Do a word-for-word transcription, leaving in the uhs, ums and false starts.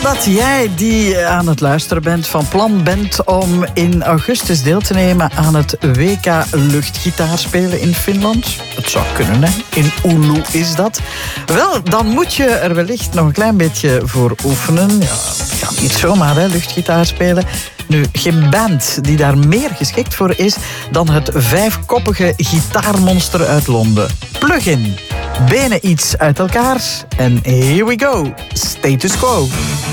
dat jij die aan het luisteren bent van plan bent om in augustus deel te nemen aan het W K luchtgitaarspelen in Finland. Het zou kunnen, hè? In Oulu is dat. Wel, dan moet je er wellicht nog een klein beetje voor oefenen. Ja, het gaat niet zomaar, hè, luchtgitaar spelen. Nu, geen band die daar meer geschikt voor is dan het vijfkoppige gitaarmonster uit Londen. Plug-in. Benen iets uit elkaar. En here we go. Status quo.